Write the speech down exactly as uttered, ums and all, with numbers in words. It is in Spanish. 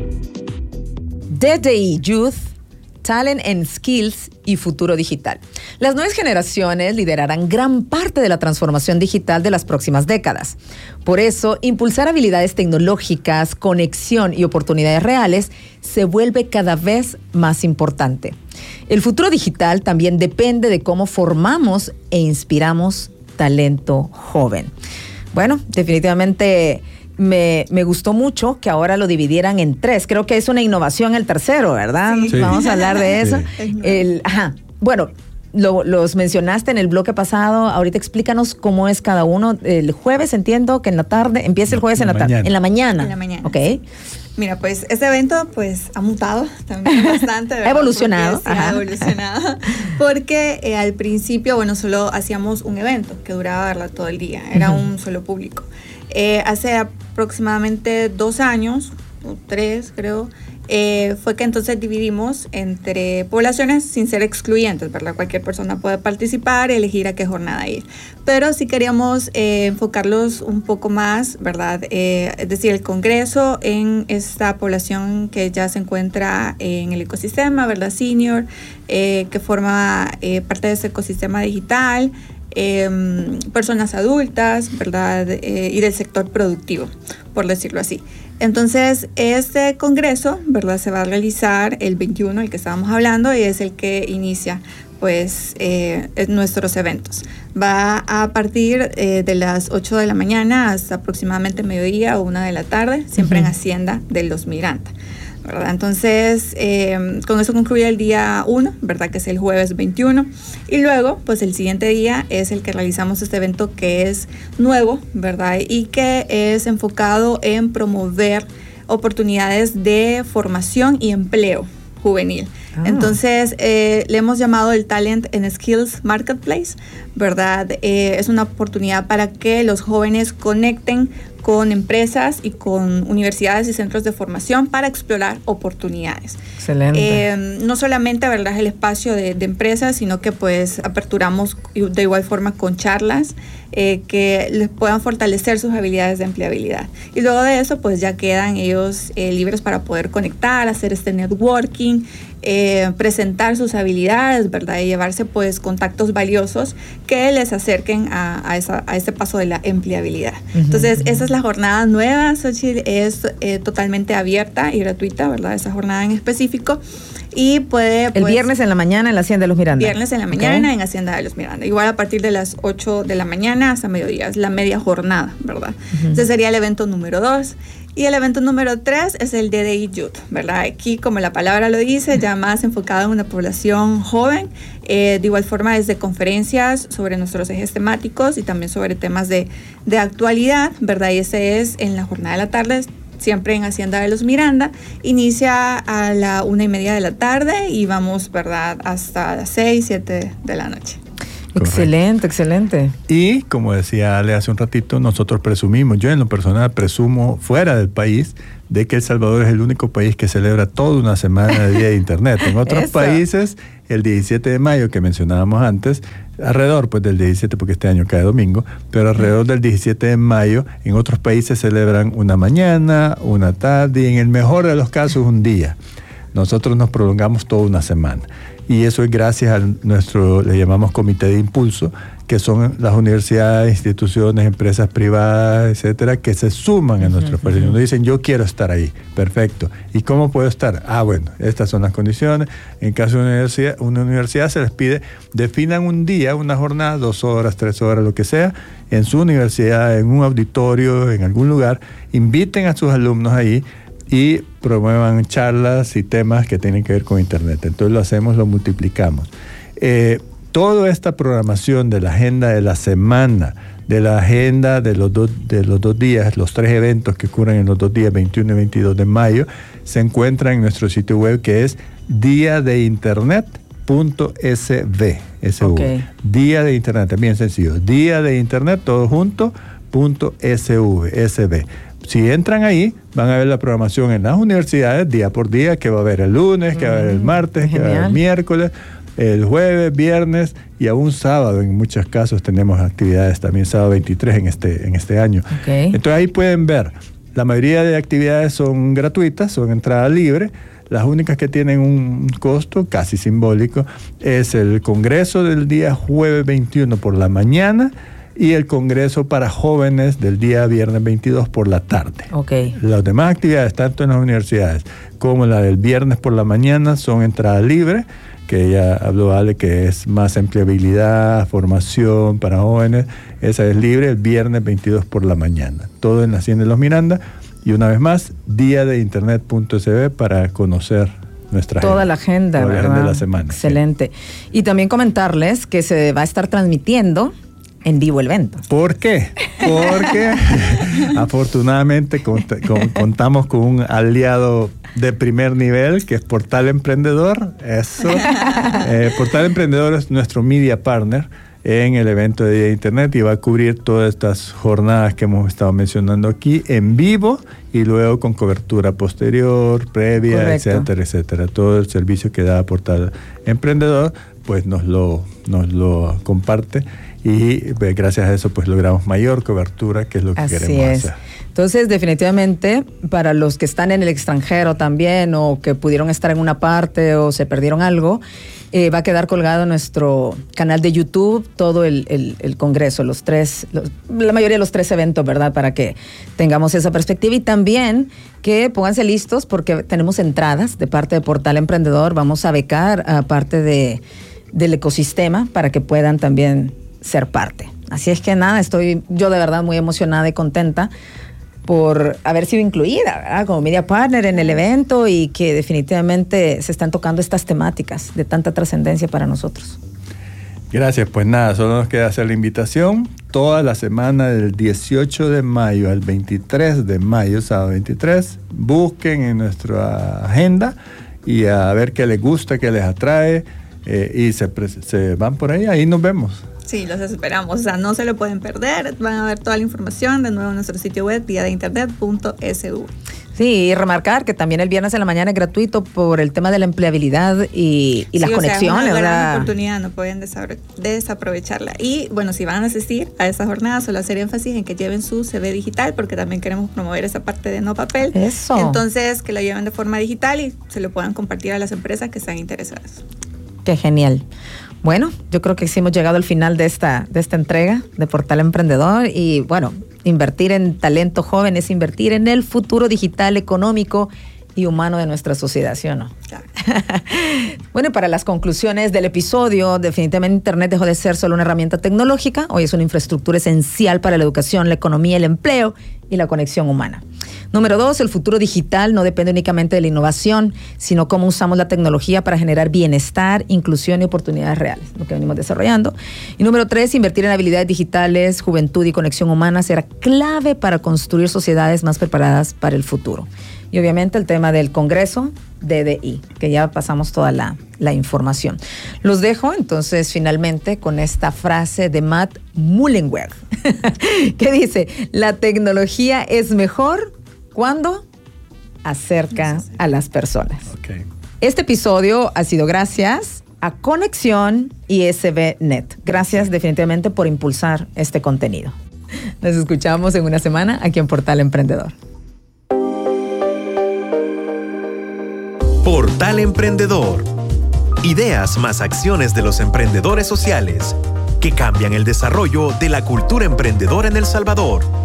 D D I Youth, Talent and Skills y Futuro Digital. Las nuevas generaciones liderarán gran parte de la transformación digital de las próximas décadas. Por eso, impulsar habilidades tecnológicas, conexión y oportunidades reales se vuelve cada vez más importante. El futuro digital también depende de cómo formamos e inspiramos talento joven. Bueno, definitivamente Me, me gustó mucho que ahora lo dividieran en tres. Creo que es una innovación el tercero, ¿verdad? Sí. Vamos a hablar de eso. Sí. El, ajá. Bueno, lo, los mencionaste en el bloque pasado. Ahorita explícanos cómo es cada uno. El jueves, entiendo que en la tarde, empieza el jueves en la tarde. En la mañana. En la mañana. Ok. Sí. Mira, pues este evento pues ha mutado también bastante. Ha evolucionado. Porque, sí, ha evolucionado. Porque eh, al principio, bueno, solo hacíamos un evento que duraba, ¿verdad?, todo el día. Era uh-huh. un solo público. Eh, hace aproximadamente dos años, o tres creo, eh, fue que entonces dividimos entre poblaciones sin ser excluyentes, ¿verdad? Cualquier persona puede participar y elegir a qué jornada ir. Pero sí queríamos eh, enfocarlos un poco más, ¿verdad? Eh, es decir, el Congreso en esta población que ya se encuentra en el ecosistema, ¿verdad? Senior, eh, que forma eh, parte de ese ecosistema digital. Eh, personas adultas, ¿verdad? Eh, y del sector productivo, por decirlo así. Entonces, este congreso, ¿verdad?, se va a realizar el veintiuno, el que estábamos hablando, y es el que inicia, pues, eh, nuestros eventos. Va a partir eh, de las ocho de la mañana hasta aproximadamente mediodía o una de la tarde, siempre uh-huh. en Hacienda de Los Miranda, ¿verdad? Entonces, eh, con eso concluye el día uno, ¿verdad?, que es el jueves veintiuno. Y luego, pues el siguiente día es el que realizamos este evento que es nuevo, ¿verdad?, y que es enfocado en promover oportunidades de formación y empleo juvenil. Ah. Entonces, eh, le hemos llamado el Talent and Skills Marketplace, ¿verdad? Eh, es una oportunidad para que los jóvenes conecten con empresas y con universidades y centros de formación para explorar oportunidades. Excelente. Eh, no solamente, ¿verdad?, el espacio de, de empresas, sino que pues aperturamos de igual forma con charlas eh, que les puedan fortalecer sus habilidades de empleabilidad. Y luego de eso, pues ya quedan ellos eh, libres para poder conectar, hacer este networking, eh, presentar sus habilidades, ¿verdad?, y llevarse pues contactos valiosos que les acerquen a, a, esa, a este paso de la empleabilidad. Uh-huh. Entonces, esa es la jornada nueva, Xochitl, es eh, totalmente abierta y gratuita, ¿verdad?, esa jornada en específico. Y puede, pues, el viernes en la mañana en la Hacienda de Los Miranda. Viernes en la mañana, okay, en Hacienda de Los Miranda. Igual a partir de las ocho de la mañana hasta mediodía, es la media jornada, ¿verdad? Uh-huh. Ese sería el evento número dos. Y el evento número tres es el D D I Youth, ¿verdad? Aquí, como la palabra lo dice, ya más enfocado en una población joven. Eh, de igual forma, desde conferencias sobre nuestros ejes temáticos y también sobre temas de, de actualidad, ¿verdad? Y ese es en la jornada de la tarde, siempre en Hacienda de Los Miranda. Inicia a la una y media de la tarde y vamos, ¿verdad?, hasta las seis, siete de la noche. Excelente, excelente. Y como decía Ale hace un ratito, nosotros presumimos, yo en lo personal presumo fuera del país, de que El Salvador es el único país que celebra toda una semana de Día de Internet. En otros Eso. países, el diecisiete de mayo que mencionábamos antes, alrededor pues del diecisiete, porque este año cae domingo, pero alrededor del diecisiete de mayo, en otros países celebran una mañana, una tarde y en el mejor de los casos un día. Nosotros nos prolongamos toda una semana. Y eso es gracias a nuestro, le llamamos Comité de Impulso, que son las universidades, instituciones, empresas privadas, etcétera, que se suman a nuestro esfuerzo. Uh-huh. Nos dicen, yo quiero estar ahí. Perfecto. ¿Y cómo puedo estar? Ah, bueno, estas son las condiciones. En caso de una universidad, una universidad se les pide, definan un día, una jornada, dos horas, tres horas, lo que sea, en su universidad, en un auditorio, en algún lugar, inviten a sus alumnos ahí y promuevan charlas y temas que tienen que ver con Internet. Entonces lo hacemos, lo multiplicamos. Eh, toda esta programación de la agenda de la semana, de la agenda de los, dos, de los dos días, los tres eventos que ocurren en los dos días, veintiuno y veintidós de mayo, se encuentra en nuestro sitio web, que es dia de internet punto s v. Okay. Día de Internet, es bien sencillo. Día de Internet, todo junto, punto s v. Si entran ahí, van a ver la programación en las universidades día por día, que va a haber el lunes, que va a haber el martes, Genial. que va a haber el miércoles, el jueves, viernes y aún sábado. En muchos casos tenemos actividades también sábado veintitrés en este, en este año. Okay. Entonces ahí pueden ver la mayoría de actividades son gratuitas, son entrada libre. Las únicas que tienen un costo casi simbólico es el congreso del día jueves veintiuno por la mañana y el congreso para jóvenes del día viernes veintidós por la tarde. Okay. Las demás actividades, tanto en las universidades como la del viernes por la mañana, son entrada libre, que ya habló Ale, que es más empleabilidad, formación para jóvenes. Esa es libre el viernes veintidós por la mañana. Todo en la Hacienda de los Miranda. Y una vez más, día de internet punto s b para conocer nuestra toda agenda, la agenda, toda la ¿verdad? agenda de la semana. Excelente. Sí. Y también comentarles que se va a estar transmitiendo en vivo el evento. ¿Por qué? Porque afortunadamente cont con, contamos con un aliado de primer nivel, que es Portal Emprendedor. Eso. Eh, Portal Emprendedor es nuestro media partner en el evento de Día de Internet y va a cubrir todas estas jornadas que hemos estado mencionando aquí en vivo y luego con cobertura posterior, previa, Correcto. etcétera, etcétera. Todo el servicio que da Portal Emprendedor, pues nos lo, nos lo comparte y pues, gracias a eso pues logramos mayor cobertura, que es lo que Así queremos es. hacer. Entonces, definitivamente, para los que están en el extranjero también o que pudieron estar en una parte o se perdieron algo, eh, va a quedar colgado en nuestro canal de YouTube todo el, el, el congreso, los tres, los, la mayoría de los tres eventos, ¿verdad? Para que tengamos esa perspectiva y también que pónganse listos porque tenemos entradas de parte de Portal Emprendedor. Vamos a becar a parte de, del ecosistema para que puedan también ser parte. Así es que nada, estoy yo de verdad muy emocionada y contenta por haber sido incluida, ¿verdad? Como media partner en el evento y que definitivamente se están tocando estas temáticas de tanta trascendencia para nosotros. Gracias, pues nada, solo nos queda hacer la invitación. Toda la semana del dieciocho de mayo al veintitrés de mayo, sábado veintitrés, busquen en nuestra agenda y a ver qué les gusta, qué les atrae eh, y se, se van por ahí, ahí nos vemos. Sí, los esperamos, o sea, no se lo pueden perder, van a ver toda la información de nuevo en nuestro sitio web, día de internet punto s u. Sí, y remarcar que también el viernes en la mañana es gratuito por el tema de la empleabilidad y, y sí, las conexiones. Es una gran ¿verdad? oportunidad, no pueden desaprovecharla. Y bueno, si van a asistir a esa jornada, solo hacer énfasis en que lleven su C V digital, porque también queremos promover esa parte de no papel. Eso. Entonces, que lo lleven de forma digital y se lo puedan compartir a las empresas que están interesadas. Qué genial. Bueno, yo creo que sí hemos llegado al final de esta, de esta entrega de Portal Emprendedor y bueno, invertir en talento joven es invertir en el futuro digital, económico y humano de nuestra sociedad, ¿sí o no? Claro. Bueno, para las conclusiones del episodio, definitivamente Internet dejó de ser solo una herramienta tecnológica, hoy es una infraestructura esencial para la educación, la economía, el empleo y la conexión humana. Número dos, el futuro digital no depende únicamente de la innovación, sino cómo usamos la tecnología para generar bienestar, inclusión y oportunidades reales, lo que venimos desarrollando. Y número tres, invertir en habilidades digitales, juventud y conexión humana será clave para construir sociedades más preparadas para el futuro. Y obviamente el tema del Congreso D D I, que ya pasamos toda la, la información. Los dejo entonces finalmente con esta frase de Matt Mullenweg, que dice, la tecnología es mejor cuando acerca a las personas. Okay. Este episodio ha sido gracias a Conexión y S B Net. Gracias definitivamente por impulsar este contenido. Nos escuchamos en una semana aquí en Portal Emprendedor. Portal Emprendedor. Ideas más acciones de los emprendedores sociales que cambian el desarrollo de la cultura emprendedora en El Salvador.